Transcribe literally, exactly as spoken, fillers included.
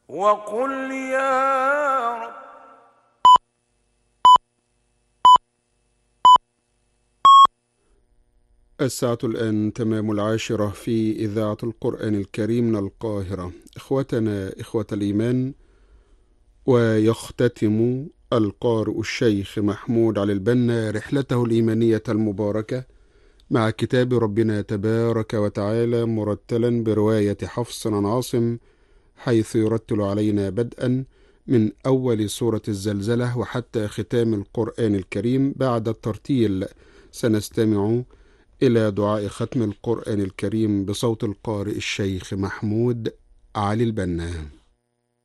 وقل يا رب. الساعة الآن تمام العاشرة في إذاعة القرآن الكريم من القاهرة. إخوتنا إخوة الإيمان، ويختتم القارئ الشيخ محمود علي البنا رحلته الإيمانية المباركة مع كتاب ربنا تبارك وتعالى مرتلا برواية حفص عن عاصم، حيث يرتل علينا بدءا من أول سورة الزلزلة وحتى ختام القرآن الكريم. بعد الترتيل سنستمع إلى دعاء ختم القرآن الكريم بصوت القارئ الشيخ محمود علي البنا.